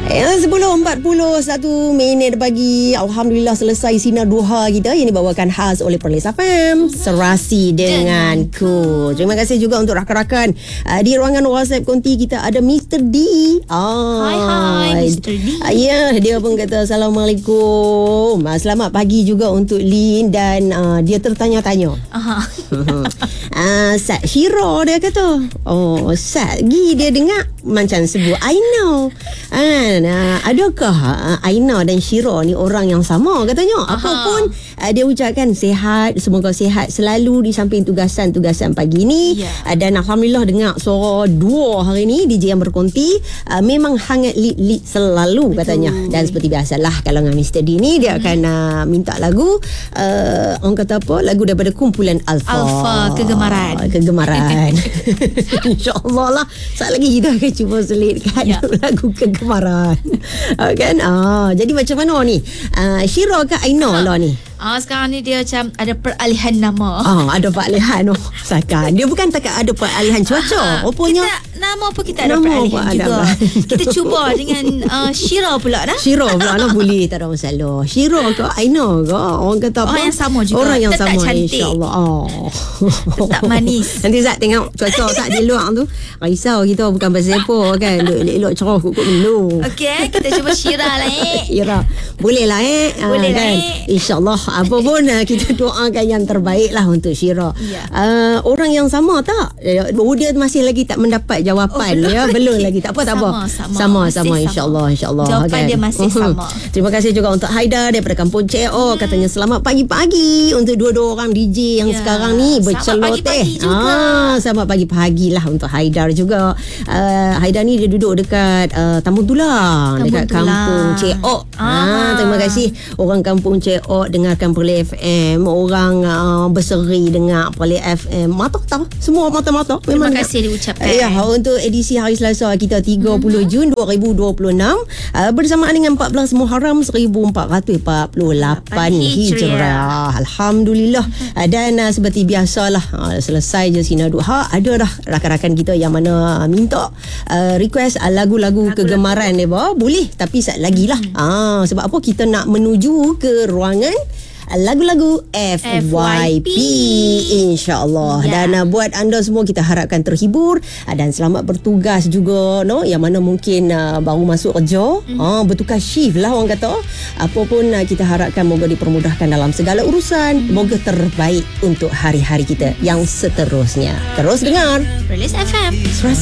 10:41 pagi. Alhamdulillah selesai Sinar Duha kita yang dibawakan khas oleh Perlis FM. Serasi denganku. Terima kasih juga untuk rakan-rakan di ruangan WhatsApp konti kita ada Mr. D. Hai Mr. D. Ya, dia pun kata Assalamualaikum. Selamat pagi juga untuk Lin dan dia tertanya-tanya. Sat Syira dia kata. Oh, Sat Gi dia dengar macam sebut Aina. Adakah Aina dan Syira ni orang yang sama katanya? Apapun dia ucapkan sihat, semoga sihat selalu di samping tugasan-tugasan pagi ni. Dan Alhamdulillah dengar suara dua hari ni DJ yang berkonti memang hangat lit selalu. Betul. Katanya. Dan seperti biasalah kalau dengan Mr. D ni dia akan minta lagu orang kata apa? Lagu daripada kumpulan Alfa Kegemaran. InsyaAllah lah saat lagi kita akan cuba selitkan lagu Kegemaran. Kan? Jadi macam mana ni? Syira ke Aina lah ni? Sekarang ni dia macam ada peralihan nama. Ada peralihan. Sakan. Dia bukan takat ada peralihan cuaca. Rupanya nama apa kita ada peralihan juga. Kita cuba dengan Syira pula dah. Syira pula lah boleh, tak ada masalah. Syira ke Aina ke? Orang kata apa? Orang yang sama juga. Orang yang tetap sama, cantik. insya-Allah. Tetap manis. Nanti Zat tengok cuaca Zat di luar tu. Risau kita bukan pasal apa kan. Elok-elok cerah kukuk mendung. Okey, kita cuba Syira lah Syira. Boleh lah Boleh lah kan? InsyaAllah apa pun kita doakan yang terbaik lah untuk Syira. Orang yang sama tak? Dia masih lagi tak mendapat jawapan. Belum lagi. Tak apa. Sama insyaAllah. Jawapan kan? dia masih sama. Terima kasih juga untuk Haidar daripada Kampung CO. Katanya selamat pagi-pagi untuk dua-dua orang DJ yang sekarang ni berceloteh. Selamat pagi-pagi lah untuk Haidar juga. Haidar ni dia duduk dekat Tambun Tulang, dekat Kampung CO. Terima kasih orang Kampung CO dengarkan Perlis FM, orang berseri dengar Perlis FM. Mata semua mata-mata. Terima kasih diucapkan. Untuk edisi hari Selasa kita 30 Jun 2026 bersamaan dengan 14 Muharram 1448 Hijrah. Alhamdulillah. Dan seperti biasalah selesai je Sinar Duha, ada dah rakan-rakan kita yang mana minta request lagu-lagu kegemaran dia. Boleh tapi sat lagi lah. Sebab apa kita nak menuju ke ruangan lagu-lagu FYP insya-Allah. Dan buat anda semua kita harapkan terhibur dan selamat bertugas juga yang mana mungkin baru masuk kerja, bertukar shift lah orang kata. Apa pun kita harapkan moga dipermudahkan dalam segala urusan, moga terbaik untuk hari-hari kita yang seterusnya. Terus dengar Perlis FM.